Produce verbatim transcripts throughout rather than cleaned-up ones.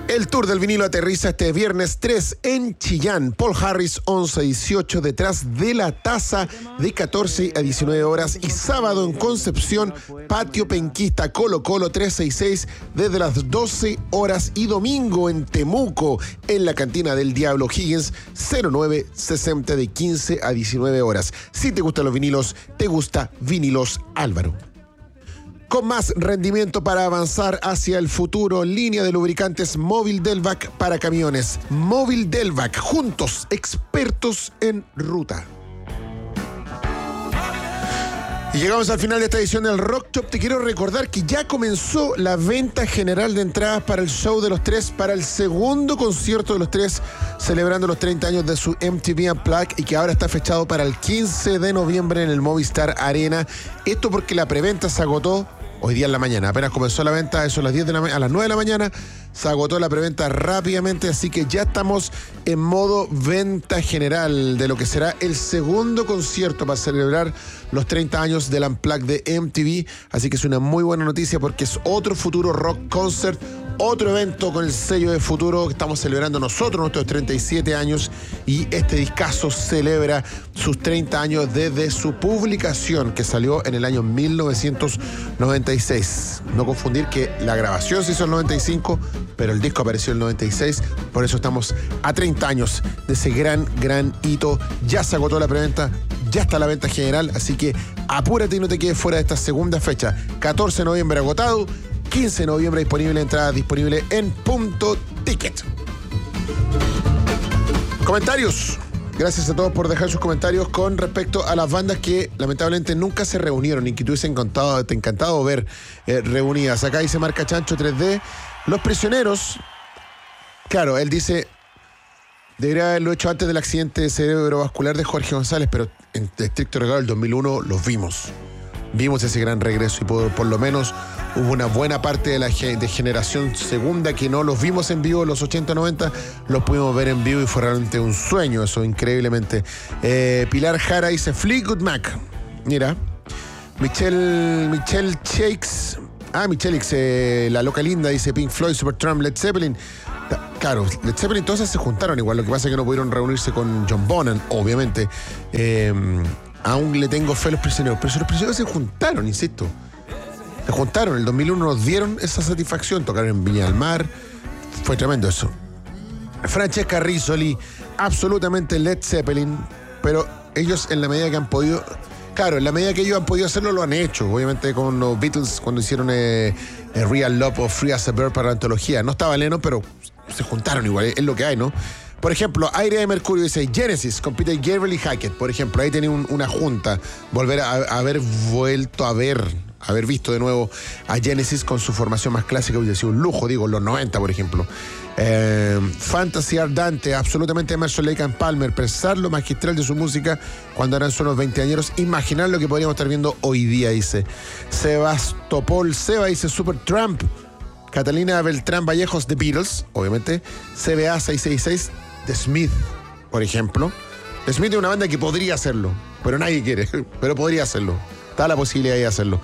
El Tour del Vinilo aterriza este viernes tres en Chillán. Paul Harris, once a dieciocho, detrás de la taza de catorce a diecinueve horas. Y sábado en Concepción, Patio Penquista, Colo Colo, trescientos sesenta y seis, desde las doce horas. Y domingo en Temuco, en la Cantina del Diablo Higgins, cero nueve sesenta, de quince a diecinueve horas. Si te gustan los vinilos, te gusta Vinilos Álvaro. Con más rendimiento para avanzar hacia el futuro, línea de lubricantes Móvil Delvac para camiones. Móvil Delvac, juntos, expertos en ruta. Y llegamos al final de esta edición del Rock Shop. Te quiero recordar que ya comenzó la venta general de entradas para el show de los tres, para el segundo concierto de los tres, celebrando los treinta años de su M T V Unplugged, y que ahora está fechado para el quince de noviembre en el Movistar Arena. Esto porque la preventa se agotó hoy día en la mañana. Apenas comenzó la venta, eso a las diez de la ma- a las nueve de la mañana, se agotó la preventa rápidamente, así que ya estamos en modo venta general de lo que será el segundo concierto para celebrar los treinta años del Unplugged de M T V. Así que es una muy buena noticia porque es otro Futuro Rock Concert, otro evento con el sello de Futuro que estamos celebrando nosotros, nuestros treinta y siete años, y este discazo celebra sus treinta años desde su publicación, que salió en el año mil novecientos noventa y seis. No confundir que la grabación se hizo en el noventa y cinco, pero el disco apareció en el noventa y seis, por eso estamos a treinta años de ese gran, gran hito. Ya se agotó la preventa, ya está la venta general, así que apúrate y no te quedes fuera de esta segunda fecha. catorce de noviembre agotado, quince de noviembre disponible, entrada disponible en Punto Ticket. Comentarios. Gracias a todos por dejar sus comentarios con respecto a las bandas que lamentablemente nunca se reunieron y que te hubiese encantado, te encantado ver eh, reunidas. Acá dice Marca Chancho tres D, Los Prisioneros. Claro, él dice, debería haberlo hecho antes del accidente cerebrovascular de Jorge González, pero en estricto regalo del dos mil uno los vimos. Vimos ese gran regreso y por, por lo menos hubo una buena parte de la de generación segunda que no los vimos en vivo en los ochenta noventa, los pudimos ver en vivo y fue realmente un sueño eso, increíblemente. Eh, Pilar Jara dice Fleetwood Mac. Mira. Michelle, Michelle Shakes. Ah, Michelle X, eh, la loca linda, dice Pink Floyd, Supertramp, Led Zeppelin. Claro, Led Zeppelin todas se juntaron igual, lo que pasa es que no pudieron reunirse con John Bonham, obviamente. Eh, aún le tengo fe a Los Prisioneros, pero si Los Prisioneros se juntaron, insisto. Se juntaron, en el dos mil uno nos dieron esa satisfacción, tocaron en Viña del Mar, fue tremendo eso. Francesca Rizzoli, absolutamente Led Zeppelin, pero ellos en la medida que han podido, claro, en la medida que ellos han podido hacerlo, lo han hecho, obviamente con los Beatles cuando hicieron eh, eh, Real Love o Free as a Bird para la antología, no estaba Lennon, pero se juntaron igual, es lo que hay, ¿no? Por ejemplo, Aire de Mercurio dice Genesis con Peter Gabriel y Hackett, por ejemplo, ahí tenía un, una junta, volver a, a haber vuelto a ver, haber visto de nuevo a Genesis con su formación más clásica, hubiese sido un lujo, digo, en los noventa, por ejemplo. Eh, Fantasy Ardante, absolutamente Emerson Lake and Palmer, pensar lo magistral de su música cuando eran solo veinteañeros, imaginar lo que podríamos estar viendo hoy día, dice Sebastopol Seba, dice Supertramp. Catalina Beltrán Vallejos, The Beatles, obviamente. C B A seiscientos sesenta y seis, The Smith, por ejemplo. The Smith es una banda que podría hacerlo, pero nadie quiere, pero podría hacerlo. Está la posibilidad de hacerlo.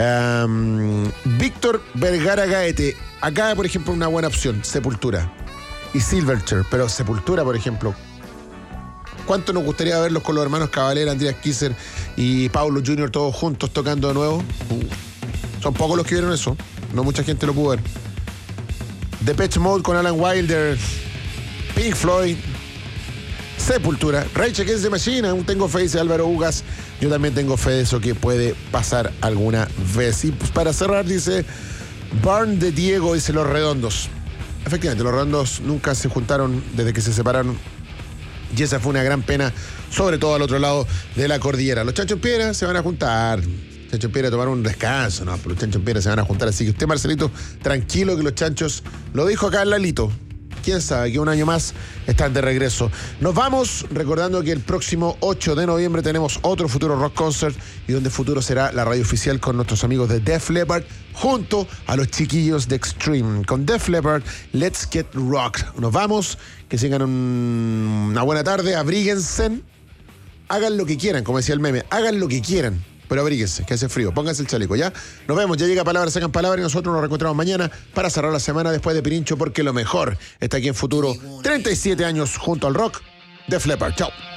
Um, Víctor Vergara Gaete. Acá, por ejemplo, una buena opción, Sepultura. Y Silverchair, pero Sepultura, por ejemplo. ¿Cuánto nos gustaría verlos con los hermanos Cavalera, Andreas Kisser y Paulo junior todos juntos tocando de nuevo? Uh, son pocos los que vieron eso. No mucha gente lo pudo ver. Depeche Mode con Alan Wilder, Pink Floyd, Sepultura, Rage Against the Machine. Aún tengo fe, dice Álvaro Ugas. Yo también tengo fe de eso que puede pasar alguna vez. Y pues para cerrar, dice Barn de Diego, dice Los Redondos. Efectivamente, Los Redondos nunca se juntaron desde que se separaron. Y esa fue una gran pena, sobre todo al otro lado de la cordillera. Los Chanchos Piedra se van a juntar. Chancho Piedra tomar un descanso, no, pero los Chanchos Piedra se van a juntar, así que usted, Marcelito, tranquilo que los Chanchos, lo dijo acá Lalito, quién sabe, que un año más están de regreso. Nos vamos recordando que el próximo ocho de noviembre tenemos otro Futuro Rock Concert y donde Futuro será la radio oficial con nuestros amigos de Def Leppard junto a los chiquillos de Extreme. Con Def Leppard, Let's Get Rocked. Nos vamos, que tengan un, una buena tarde, abríguense, hagan lo que quieran, como decía el meme, hagan lo que quieran. pero abríguense, que hace frío. Pónganse el chaleco, ¿ya? Nos vemos, ya llega Palabras Sacan Palabras y nosotros nos reencontramos mañana para cerrar la semana después de Pirincho, porque lo mejor está aquí en Futuro. treinta y siete años junto al rock de Def Leppard. Chao.